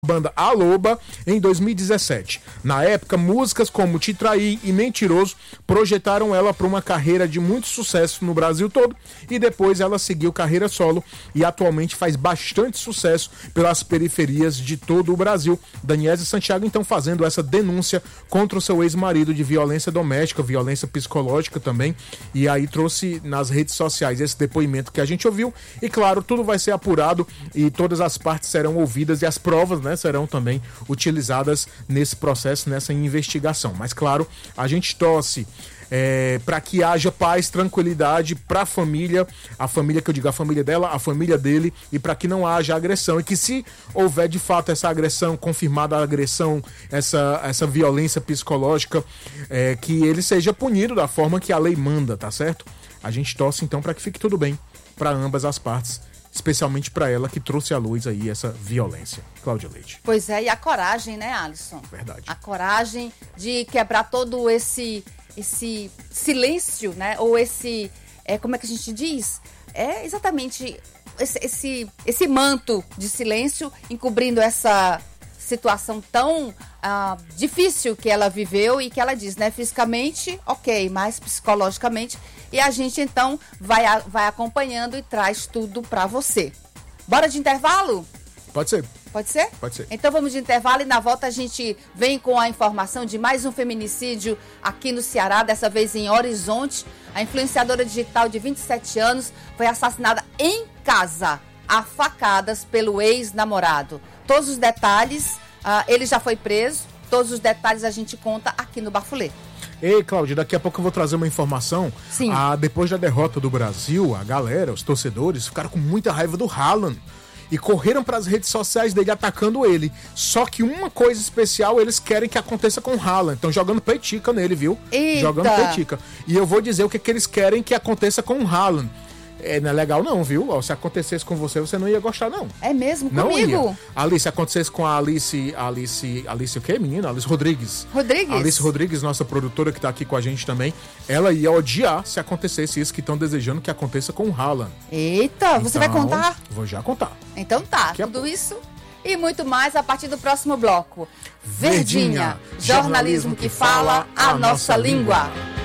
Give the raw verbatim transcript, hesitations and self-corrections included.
banda A Loba em dois mil e dezessete. Na época, músicas como Te Traí e Mentiroso projetaram ela para uma carreira de muito sucesso no Brasil todo, e depois ela seguiu carreira solo e atualmente faz bastante sucesso pelas periferias de todo o Brasil. Daniese Santiago então fazendo essa denúncia contra o seu ex-marido de violência doméstica, violência psicológica também, e aí trouxe nas redes sociais esse depoimento que a gente ouviu, e claro, tudo vai ser apurado e todas as partes serão ouvidas e as provas, né, serão também utilizadas nesse processo, nessa investigação. Mas claro, a gente torce é, para que haja paz, tranquilidade para a família, a família que eu digo, a família dela, a família dele, e para que não haja agressão, e que se houver de fato essa agressão, confirmada a agressão, essa, essa violência psicológica, é, que ele seja punido da forma que a lei manda, tá certo? A gente torce então para que fique tudo bem para ambas as partes, especialmente para ela que trouxe à luz aí essa violência. Cláudia Leite. Pois é, e a coragem, né, Alisson? Verdade. A coragem de quebrar todo esse, esse silêncio, né? Ou esse, é, como é que a gente diz? É exatamente esse, esse, esse manto de silêncio encobrindo essa situação tão ah, difícil que ela viveu e que ela diz, né? Fisicamente, ok, mas psicologicamente. E a gente, então, vai, vai acompanhando e traz tudo pra você. Bora de intervalo? Pode ser. Pode ser? Pode ser. Então vamos de intervalo e na volta a gente vem com a informação de mais um feminicídio aqui no Ceará, dessa vez em Horizonte. A influenciadora digital de vinte e sete anos foi assassinada em casa, a facadas pelo ex-namorado. Todos os detalhes, uh, ele já foi preso, todos os detalhes a gente conta aqui no Bafulê. Ei, Cláudia, daqui a pouco eu vou trazer uma informação. Sim. Ah, depois da derrota do Brasil, a galera, os torcedores, ficaram com muita raiva do Haaland e correram para as redes sociais dele atacando ele. Só que uma coisa especial eles querem que aconteça com o Haaland. Estão jogando petica nele, viu? Eita. Jogando petica. E eu vou dizer o que, que eles querem que aconteça com o Haaland. É, não é legal não, viu? Ó, se acontecesse com você, você não ia gostar, não. É mesmo? Não Comigo? Ia. Alice, se acontecesse com a Alice... Alice... Alice o quê, menina? Alice Rodrigues. Rodrigues? Alice Rodrigues, nossa produtora que tá aqui com a gente também. Ela ia odiar se acontecesse isso que estão desejando que aconteça com o Haaland. Eita, então, você vai contar? Vou já contar. Então tá, Daqui a tudo pouco. isso e muito mais a partir do próximo bloco. Verdinha, Verdinha, jornalismo que fala a nossa língua.